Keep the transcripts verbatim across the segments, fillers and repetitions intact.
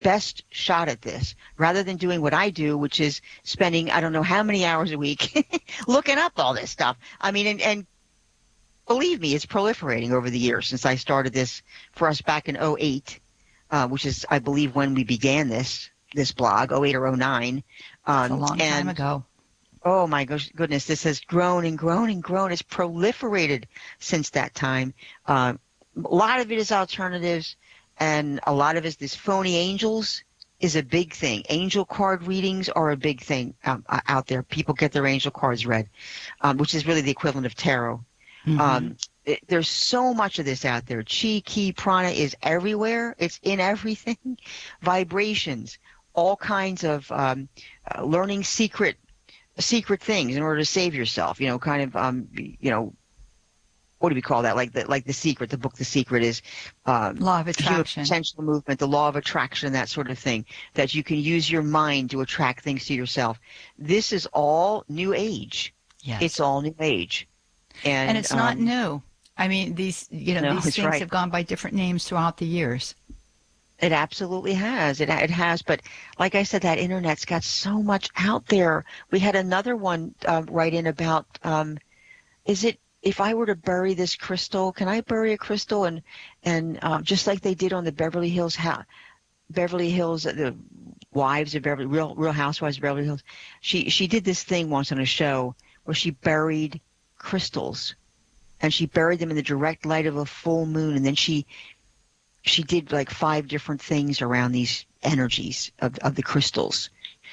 best shot at this rather than doing what I do, which is spending, I don't know how many hours a week looking up all this stuff. I mean, and, and believe me, it's proliferating over the years since I started this for us back in oh eight, uh, which is, I believe, when we began this, this blog, oh eight or oh nine. Um, That's a long and, time ago. Oh my goodness, this has grown and grown and grown. It's proliferated since that time. Uh, a lot of it is alternatives, and a lot of it is this phony angels is a big thing. Angel card readings are a big thing um, out there. People get their angel cards read, um, which is really the equivalent of tarot. Mm-hmm. Um, it, there's so much of this out there. Chi, Ki, Prana is everywhere. It's in everything. Vibrations, all kinds of um, uh, learning secret secret things in order to save yourself, you know, kind of, um, you know, what do we call that? Like the, like the secret, the book, The Secret is, um, law of attraction, potential movement, the law of attraction, that sort of thing, that you can use your mind to attract things to yourself. This is all new age. Yes. It's all new age. And, and it's not um, new. I mean, these, you know, no, these things right. have gone by different names throughout the years. It absolutely has. It it has. But like I said, that internet's got so much out there. We had another one uh, write in about, um, is it, if I were to bury this crystal, can I bury a crystal? And, and um, just like they did on the Beverly Hills, ha- Beverly Hills, the wives of Beverly, Real, Real Housewives of Beverly Hills, she, she did this thing once on a show where she buried crystals. And she buried them in the direct light of a full moon. And then she she did like five different things around these energies of, of the crystals.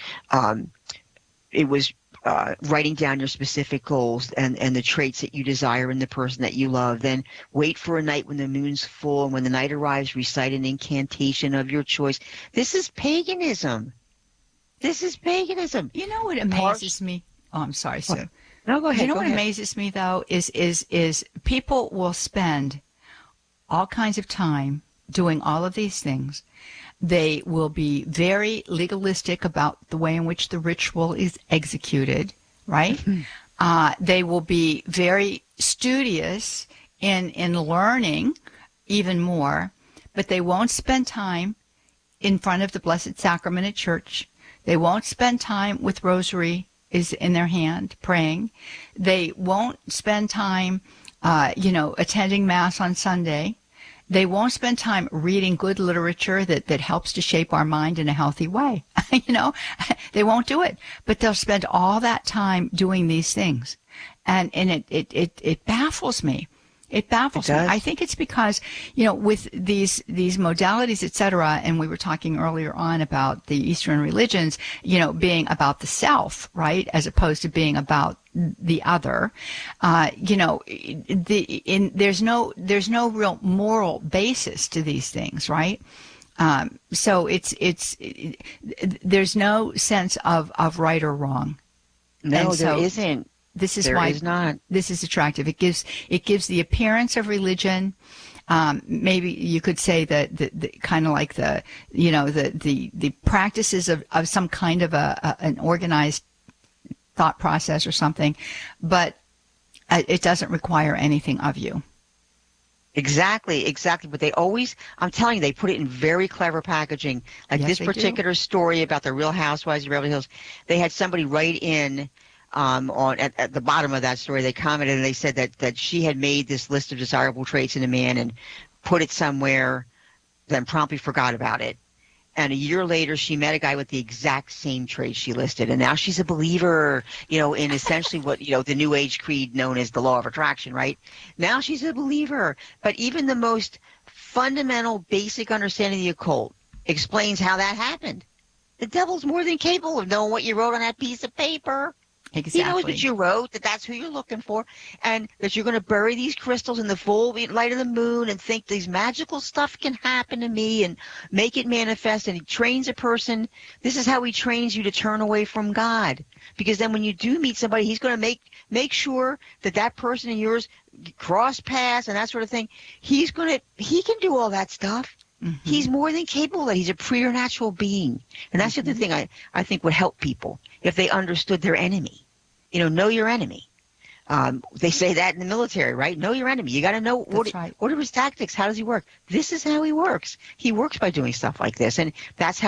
Um, it was uh, writing down your specific goals and, and the traits that you desire in the person that you love. Then wait for a night when the moon's full, and when the night arrives, recite an incantation of your choice. This is paganism. This is paganism. You know what amazes me? Oh, I'm sorry, Sue. What? No, go ahead. You know go what ahead. amazes me, though, is is is people will spend all kinds of time doing all of these things. They will be very legalistic about the way in which the ritual is executed, right? uh, they will be very studious in in learning even more, but they won't spend time in front of the Blessed Sacrament at church. They won't spend time with rosary is in their hand praying. They won't spend time, uh, you know, attending Mass on Sunday. They won't spend time reading good literature that, that helps to shape our mind in a healthy way. You know, they won't do it, but they'll spend all that time doing these things. And, and it, it, it, it baffles me. It baffles It me. does. I think it's because, you know, with these, these modalities, et cetera, and we were talking earlier on about the Eastern religions, you know, being about the self, right, as opposed to being about the other, uh, you know, the, in, there's no, there's no real moral basis to these things, right? Um, so it's, it's, it, there's no sense of, of right or wrong. No, And there so, isn't. This is there why is not. This is attractive. It gives it gives the appearance of religion. Um, maybe you could say that the, the kind of like the you know the the, the practices of, of some kind of a, a an organized thought process or something, but it doesn't require anything of you. Exactly, exactly. But they always, I'm telling you, they put it in very clever packaging. Like Yes, this they particular do. story about the Real Housewives of Beverly Hills, they had somebody write in um, on at, at the bottom of that story. They commented and they said that, that she had made this list of desirable traits in a man and put it somewhere, then promptly forgot about it. And a year later, she met a guy with the exact same traits she listed. And now she's a believer, you know, in essentially what, you know, the New Age creed known as the law of attraction, right? Now she's a believer. But even the most fundamental, basic understanding of the occult explains how that happened. The devil's more than capable of knowing what you wrote on that piece of paper. Exactly. He knows what you wrote, that that's who you're looking for, and that you're going to bury these crystals in the full light of the moon and think these magical stuff can happen to me and make it manifest. And he trains a person. This is how he trains you to turn away from God. Because then when you do meet somebody, he's going to make make sure that that person and yours cross paths and that sort of thing. He's going to, he can do all that stuff. Mm-hmm. He's more than capable of that. He's a preternatural being. And that's mm-hmm. the other thing I, I think would help people if they understood their enemy. You know, know your enemy. Um, they say that in the military, right? Know your enemy. You got to know what, That's right. what are his tactics. How does he work? This is how he works. He works by doing stuff like this, and that's how